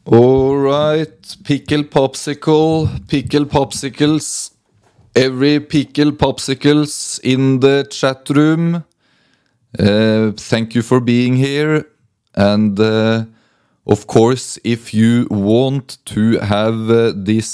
All right, pickle popsicles, every pickle popsicles in the chat room. Thank you for being here. And of course, if you want to have this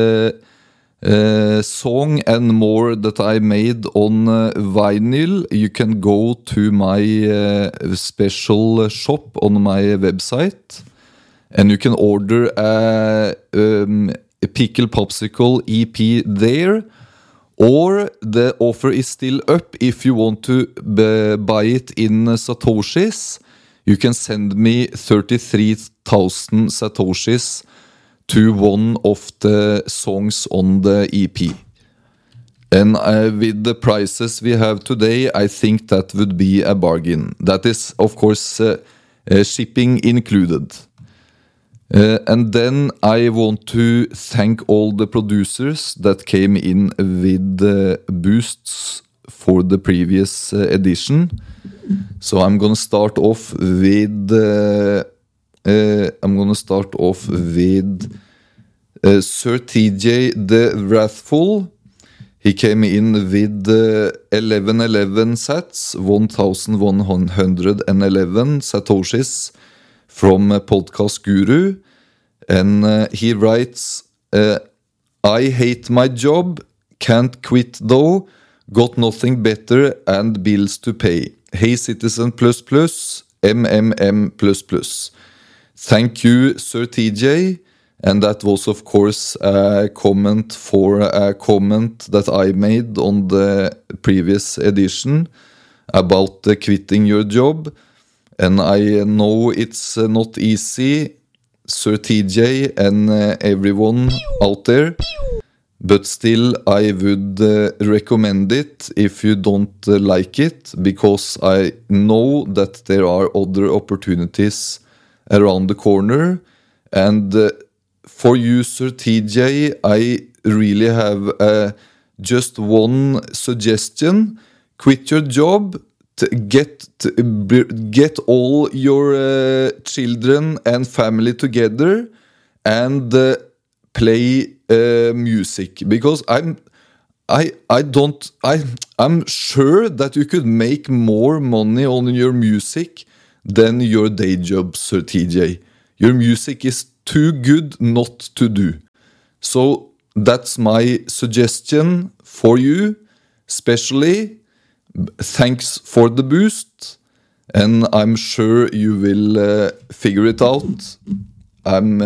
song and more that I made on vinyl, you can go to my special shop on my website. And you can order a pickle popsicle EP there, or the offer is still up. If you want to buy it in Satoshis, you can send me 33,000 Satoshis to one of the songs on the EP. And with the prices we have today, I think that would be a bargain. That is, of course, shipping included. And then I want to thank all the producers that came in with boosts for the previous edition. So I'm gonna start off with Sir TJ the Wrathful. He came in with 1111 sats, 1111 satoshis from Podcast Guru, and he writes, I hate my job, can't quit though, got nothing better and bills to pay. Hey Citizen++, MMM++. Thank you, Sir TJ. And that was, of course, a comment for a comment that I made on the previous edition about quitting your job. And I know it's not easy, Sir TJ and everyone out there, but still I would recommend it if you don't like it, because I know that there are other opportunities around the corner. And for you, Sir TJ, I really have just one suggestion. Quit your job. Get all your children and family together and play music, because I'm sure that you could make more money on your music than your day job, Sir TJ. Your music is too good not to do. So that's my suggestion for you, especially. Thanks for the boost, and I'm sure you will figure it out. I'm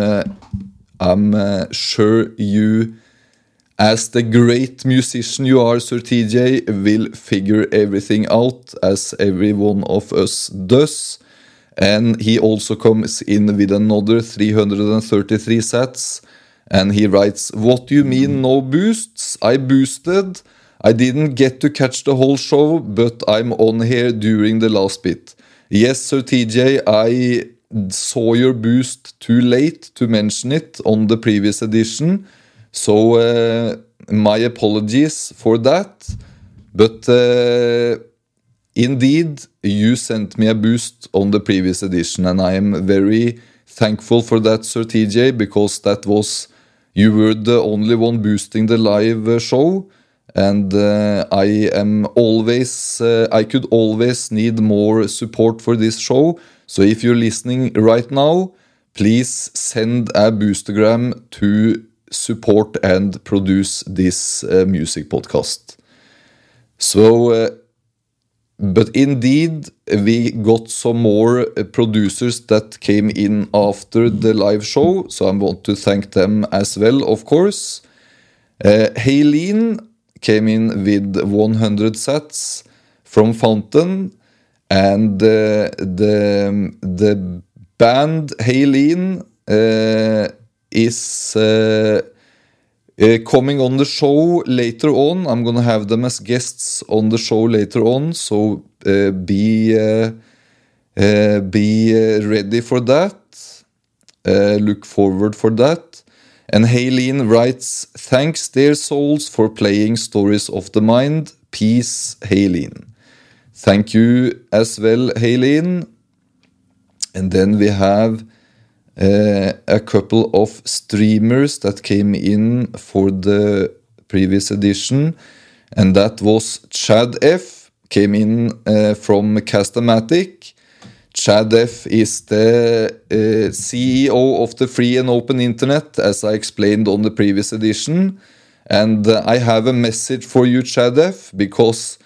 sure you, as the great musician you are, Sir TJ, will figure everything out, as every one of us does. And he also comes in with another 333 sats, and he writes, what do you mean no boosts? I boosted. I didn't get to catch the whole show, but I'm on here during the last bit. Yes, Sir TJ, I saw your boost too late to mention it on the previous edition. So my apologies for that. But indeed, you sent me a boost on the previous edition, and I am very thankful for that, Sir TJ, because you were the only one boosting the live show. And I could always need more support for this show. So if you're listening right now, please send a boostergram to support and produce this music podcast. So, but indeed, we got some more producers that came in after the live show. So I want to thank them as well, of course. Haylene came in with 100 sats from Fountain, and the band Haylene is coming on the show later on. I'm gonna have them as guests on the show later on, so be ready for that. Look forward for that. And Haylene writes, thanks dear souls for playing Stories of the Mind. Peace, Haylene. Thank you as well, Haylene. And then we have a couple of streamers that came in for the previous edition, and that was Chad F. Came in from Castamatic. Chad F is the CEO of the free and open internet, as I explained on the previous edition. And I have a message for you, Chad F, because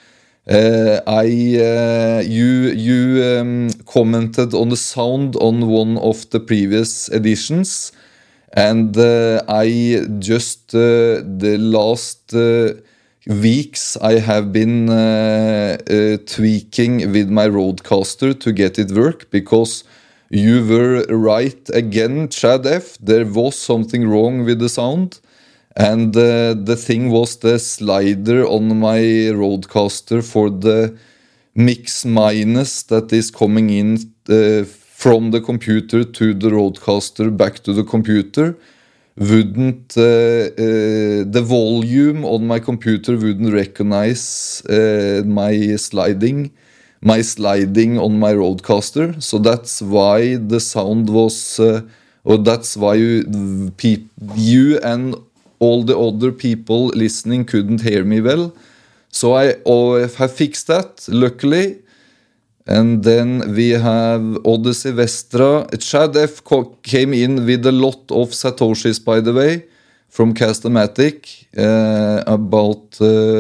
you commented on the sound on one of the previous editions, and I just the last weeks I have been tweaking with my Rodecaster to get it work, because you were right again, Chad F. There was something wrong with the sound. And the thing was the slider on my Rodecaster for the mix minus that is coming in from the computer to the Rodecaster back to the computer wouldn't the volume on my computer wouldn't recognize my sliding on my Rodecaster. So that's why the sound was or that's why you and all the other people listening couldn't hear me well. So I have fixed that, luckily. And then we have Odyssey Vestra. Chad F came in with a lot of Satoshis, by the way, from Castamatic. About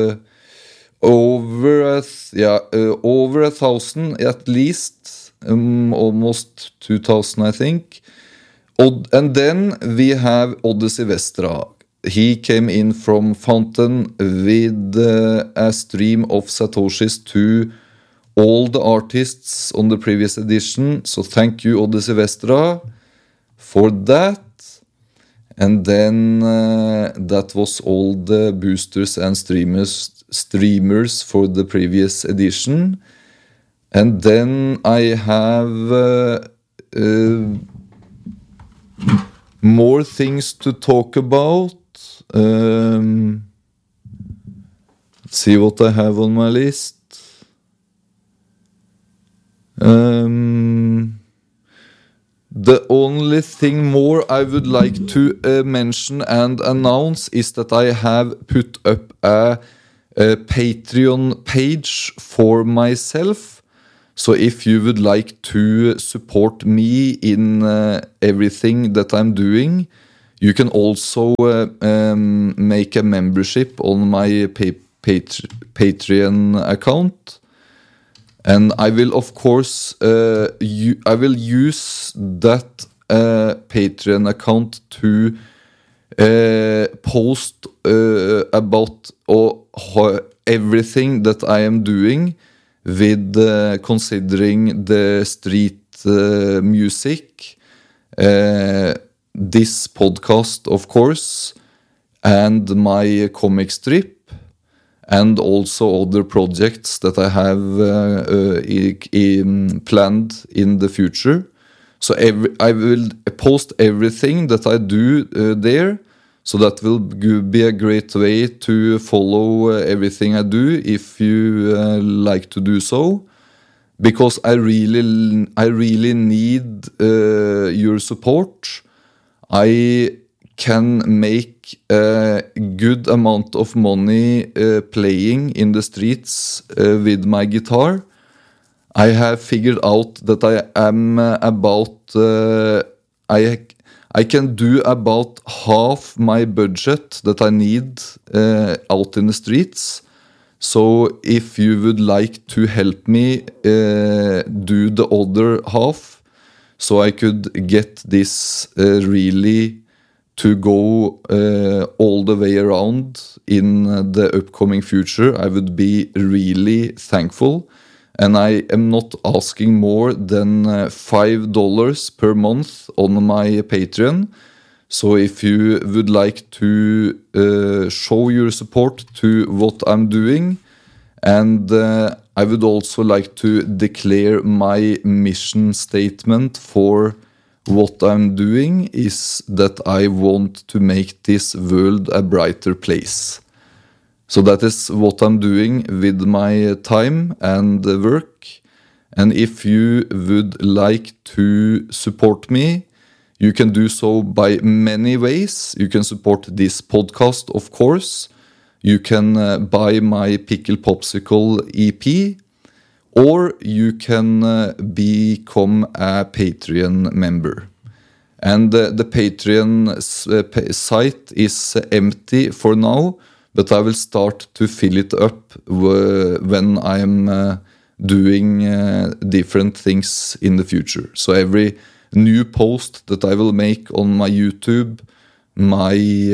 over 1,000 at least. Almost 2,000, I think. And then we have Odyssey Vestra. He came in from Fountain with a stream of Satoshis to all the artists on the previous edition. So thank you, Odyssey Vestra, for that. And then that was all the boosters and streamers for the previous edition. And then I have more things to talk about. Let's see what I have on my list. The only thing more I would like to mention and announce is that I have put up a Patreon page for myself. So if you would like to support me in everything that I'm doing, you can also make a membership on my Patreon account. And I will, of course, I will use that Patreon account to post about everything that I am doing with considering the street music, this podcast, of course, and my comic strip, and also other projects that I have planned in the future. So I will post everything that I do there. So that will be a great way to follow everything I do if you like to do so. Because I really need your support. I can make a good amount of money playing in the streets with my guitar. I have figured out that I am about I can do about half my budget that I need out in the streets. So if you would like to help me do the other half, so I could get this really to go all the way around in the upcoming future, I would be really thankful. And I am not asking more than $5 per month on my Patreon. So if you would like to show your support to what I'm doing, and I would also like to declare my mission statement for what I'm doing is that I want to make this world a brighter place. So that is what I'm doing with my time and work. And if you would like to support me, You can do so by many ways. You can support this podcast, of course. You can buy my Pickle Popsicle EP, or you can become a Patreon member. And the Patreon site is empty for now, but I will start to fill it up when I'm doing different things in the future. So every new post that I will make on my YouTube, my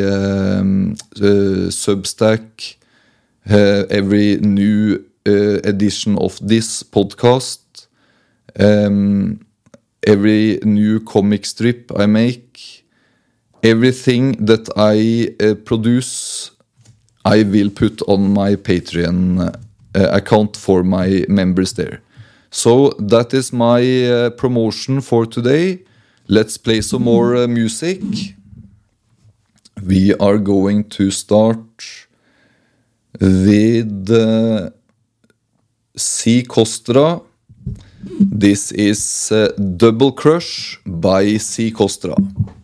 Substack, every new edition of this podcast, every new comic strip I make, everything that I produce, I will put on my Patreon account for my members there. So that is my promotion for today. Let's play some more music. We are going to start with C. Kostra. This is Double Crush by C. Kostra.